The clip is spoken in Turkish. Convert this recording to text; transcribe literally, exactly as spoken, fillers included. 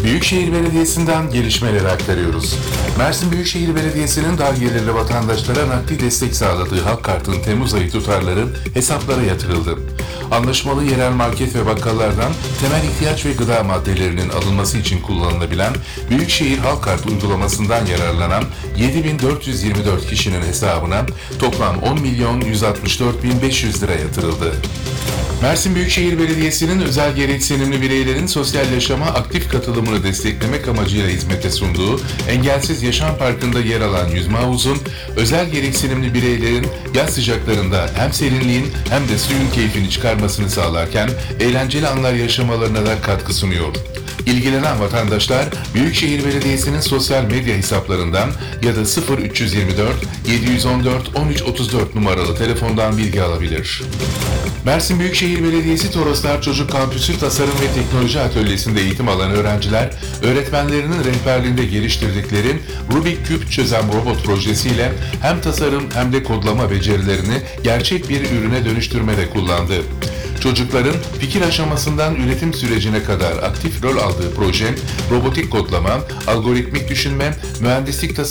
Büyükşehir Belediyesi'nden gelişmeleri aktarıyoruz. Mersin Büyükşehir Belediyesi'nin dar gelirli vatandaşlara nakdi destek sağladığı halk kartının Temmuz ayı tutarları hesaplara yatırıldı. Anlaşmalı yerel market ve bakkallardan temel ihtiyaç ve gıda maddelerinin alınması için kullanılabilen Büyükşehir Halk Kart uygulamasından yararlanan yedi bin dört yüz yirmi dört kişinin hesabına toplam on milyon yüz altmış dört bin beş yüz lira yatırıldı. Mersin Büyükşehir Belediyesi'nin özel gereksinimli bireylerin sosyal yaşama aktif katılımını desteklemek amacıyla hizmete sunduğu Engelsiz Yaşam Parkı'nda yer alan yüzme havuzun, özel gereksinimli bireylerin yaz sıcaklarında hem serinliğin hem de suyun keyfini çıkarmasını sağlarken eğlenceli anlar yaşamalarına da katkı sunuyor. İlgilenen vatandaşlar Büyükşehir Belediyesi'nin sosyal medya hesaplarından ya da sıfır üç yüz yirmi dört yedi yüz on dört on üç otuz dört numaralı telefondan bilgi alabilir. Mersin Büyükşehir Belediyesi Toroslar Çocuk Kampüsü Tasarım ve Teknoloji Atölyesi'nde eğitim alan öğrenciler, öğretmenlerinin rehberliğinde geliştirdikleri Rubik Küp çözen robot projesiyle hem tasarım hem de kodlama becerilerini gerçek bir ürüne dönüştürmede kullandı. Çocukların fikir aşamasından üretim sürecine kadar aktif rol aldığı proje, robotik kodlama, algoritmik düşünme, mühendislik tasarım,